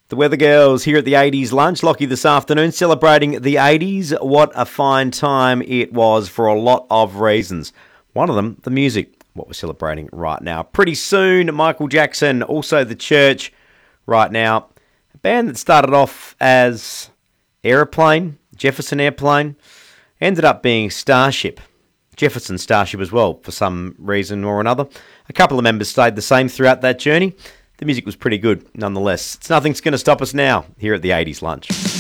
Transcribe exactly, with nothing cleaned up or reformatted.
The Weather Girls here at the eighties lunch. Lockie this afternoon celebrating the eighties. What a fine time it was for a lot of reasons. One of them, the music, what we're celebrating right now. Pretty soon, Michael Jackson, also The Church right now. A band that started off as Aeroplane, Jefferson Airplane, ended up being Starship. Jefferson Starship as well, for some reason or another. A couple of members stayed the same throughout that journey. The music was pretty good, nonetheless. It's nothing's going to stop us now, here at the eighties lunch.